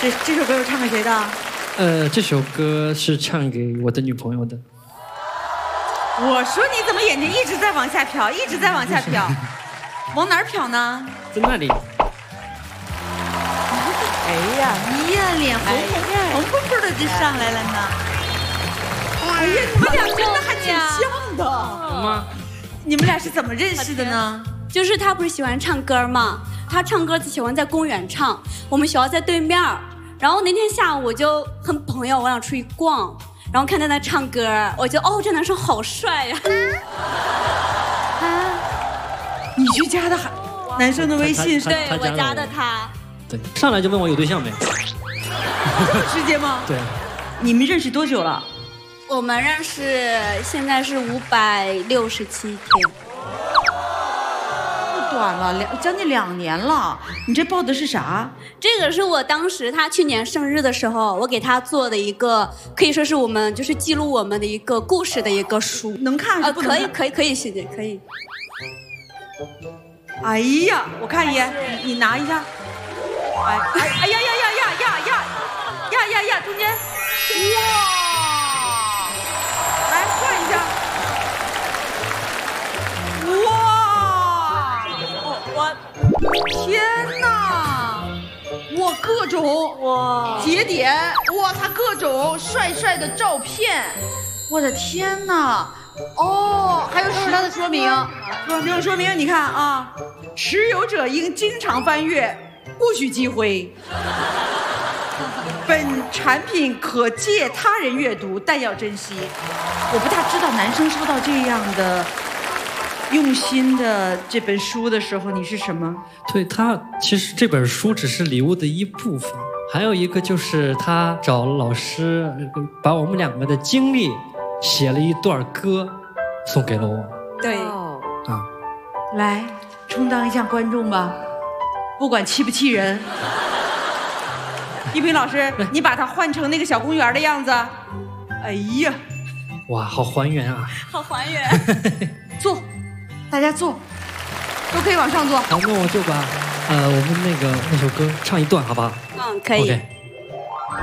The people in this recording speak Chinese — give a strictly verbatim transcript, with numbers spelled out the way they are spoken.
这这首歌是唱给谁的？ 呃，这首歌是唱给我的女朋友的。 我说你怎么眼睛一直在往下瞟，一直在往下瞟，往哪儿瞟呢？ 在那里。 哎呀，你呀，脸红红红扑扑的就上来了呢。哎呀，你们俩真的还挺像的。 有吗？ 你们俩是怎么认识的呢？ 就是他不是喜欢唱歌吗？他唱歌就喜欢在公园唱，我们学校在对面。然后那天下午我就和朋友我俩出去逛，然后看他在唱歌，我就哦这男生好帅呀！ 啊，你去加的男生的微信是？ 对，我加的他。 对，上来就问我有对象没？ 这么直接吗？ 对。 你们认识多久了？ 我们认识现在是五百六十七天。 不短了，两将近两年了。你这报的是啥？ 这个是我当时他去年生日的时候，我给他做的一个，可以说是我们就是记录我们的一个故事的一个书。 能看还是不能看？ 呃，可以，可以，可以，学姐可以。 哎呀，我看一眼，你你拿一下。哎哎哎呀呀呀呀呀呀呀呀呀！中间，哇！来换一下。哇！我天哪！哇，各种哇节点，哇，他各种帅帅的照片，我的天哪！哦，还有使用的说明，使用说明，你看啊，持有者应经常翻阅，不许积灰。本产品可借他人阅读，但要珍惜。我不大知道男生收到这样的用心的这本书的时候，你是什么？ 对，他其实这本书只是礼物的一部分，还有一个就是他找老师把我们两个的经历写了一段歌送给了我。 对， 啊， 来充当一下观众吧，不管气不气人。一平老师，你把它换成那个小公园的样子。哎呀， 哇，好还原啊！ 好还原。 坐，大家坐，都可以往上坐。 好，那我就把呃我们那个那首歌唱一段，好不好？ 嗯，可以。 Okay.